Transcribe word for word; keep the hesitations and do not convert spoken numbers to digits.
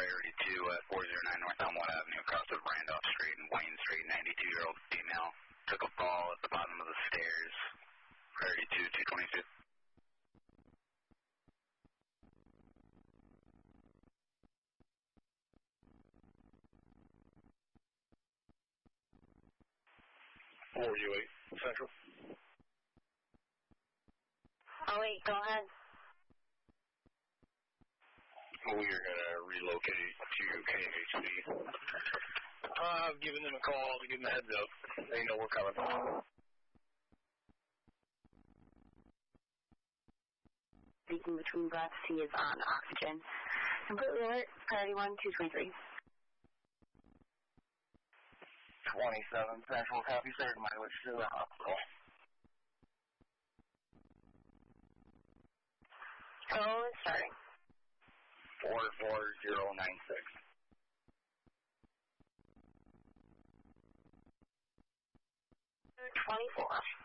priority two at four oh nine North Elmwood Avenue across of Randolph Street and Wayne Street. ninety-two-year-old female took a fall at the bottom of the stairs. Priority two, two twenty-two. four U eight Central. Oh, wait, go ahead. We are going to relocate to K H C. Uh, I've given them a call to give them a heads up. They know we're coming. Speaking between breaths, he is on oxygen. Completely alert, priority one, two twenty-three. twenty-seven Central, copy, third mileage to the hospital. Oh, it's starting. four four zero nine six. twenty-four.